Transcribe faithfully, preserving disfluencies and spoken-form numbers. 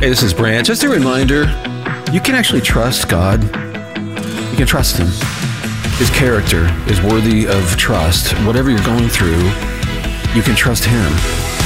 Hey, this is Brant. Just a reminder, you can actually trust God. You can trust Him. His character is worthy of trust. Whatever you're going through, you can trust Him.